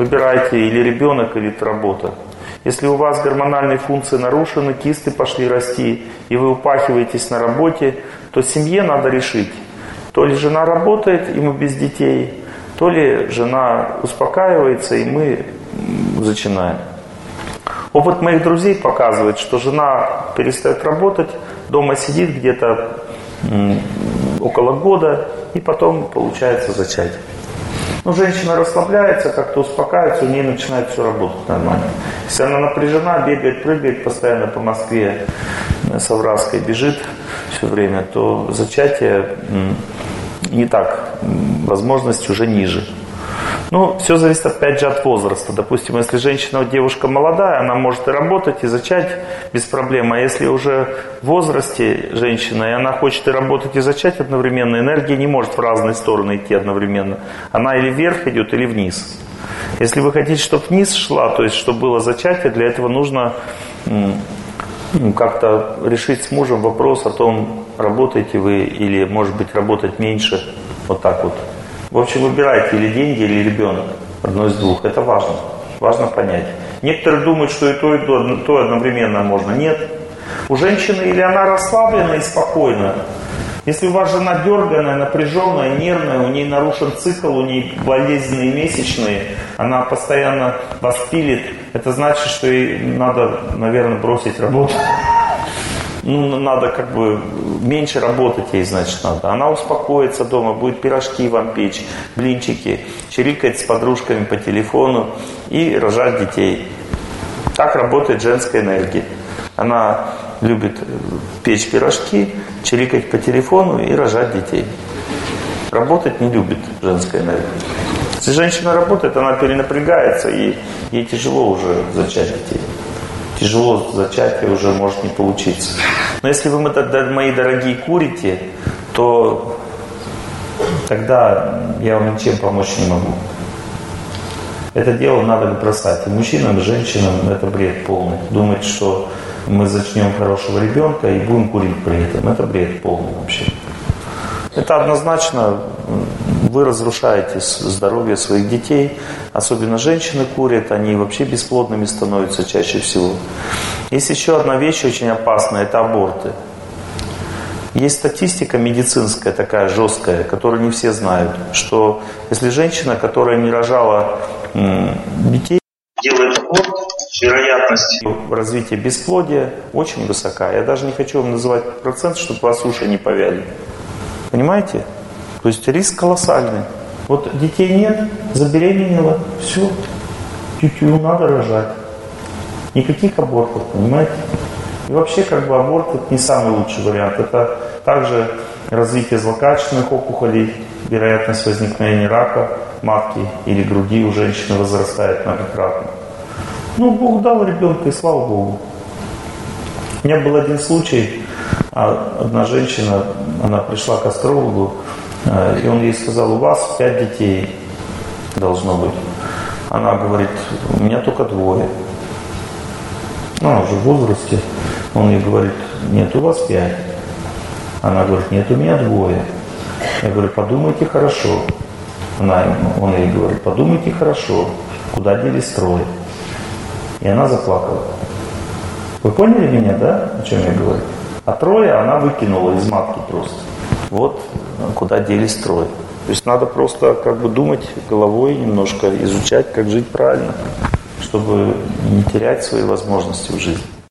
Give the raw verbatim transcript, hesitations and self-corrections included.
выбирайте или ребенок, или работа. Если у вас гормональные функции нарушены, кисты пошли расти, и вы упахиваетесь на работе, то семье надо решить, то ли жена работает, и мы без детей, то ли жена успокаивается, и мы зачинаем. Опыт моих друзей показывает, что жена перестает работать, дома сидит где-то около года, и потом получается зачать. Ну, женщина расслабляется, как-то успокаивается, у нее начинает все работать нормально. Если она напряжена, бегает, прыгает постоянно по Москве, с Овразкой бежит все время, то зачатие не так, возможность уже ниже. Ну, все зависит опять же от возраста. Допустим, если женщина, девушка молодая, она может и работать, и зачать без проблем. А если уже в возрасте женщина, и она хочет и работать, и зачать одновременно, энергия не может в разные стороны идти одновременно. Она или вверх идет, или вниз. Если вы хотите, чтобы вниз шла, то есть, чтобы было зачатие, для этого нужно как-то решить с мужем вопрос о том, работаете вы или, может быть, работать меньше. Вот так вот. В общем, выбирайте или деньги, или ребенок. Одно из двух. Это важно. Важно понять. Некоторые думают, что и то, и то, то одновременно можно. Нет. У женщины или она расслаблена и спокойна. Если у вас жена дерганая, напряженная, нервная, у ней нарушен цикл, у ней болезненные месячные, она постоянно вас пилит, это значит, что ей надо, наверное, бросить работу. Ну, надо как бы меньше работать ей, значит, надо. Она успокоится дома, будет пирожки вам печь, блинчики, чирикать с подружками по телефону и рожать детей. Так работает женская энергия. Она любит печь пирожки, чирикать по телефону и рожать детей. Работать не любит женская энергия. Если женщина работает, она перенапрягается, и ей тяжело уже зачать детей. Тяжело зачатие уже может не получиться. Но если вы, мои дорогие, курите, то тогда я вам ничем помочь не могу. Это дело надо бросать. И мужчинам, и женщинам это бред полный. Думать, что мы зачнем хорошего ребенка и будем курить при этом. Это бред полный вообще. Это однозначно вы разрушаете здоровье своих детей. Особенно женщины курят, они вообще бесплодными становятся чаще всего. Есть еще одна вещь очень опасная, это аборты. Есть статистика медицинская такая жесткая, которую не все знают, что если женщина, которая не рожала м, детей, делает аборт, вероятность развития бесплодия очень высока. Я даже не хочу вам называть процент, чтобы вас уши не повяли. Понимаете? То есть риск колоссальный. Вот детей нет, забеременела, все, тю-тю, надо рожать. Никаких абортов, понимаете? И вообще, как бы, аборт это не самый лучший вариант. Это также развитие злокачественных опухолей, вероятность возникновения рака матки или груди у женщины возрастает многократно. Ну, Бог дал ребенка, и слава Богу. У меня был один случай, одна женщина, она пришла к астрологу, и он ей сказал, у вас пять детей должно быть. Она говорит, у меня только двое. Ну, она уже в возрасте. Он ей говорит, нет, у вас пять. Она говорит, нет, у меня двое. Я говорю, подумайте хорошо. Она, он ей говорит, подумайте хорошо, куда делись трое. И она заплакала. Вы поняли меня, да, о чем я говорю? А трое она выкинула из матки просто. Вот куда делись трое. То есть надо просто как бы думать головой немножко, изучать, как жить правильно, чтобы не терять свои возможности в жизни.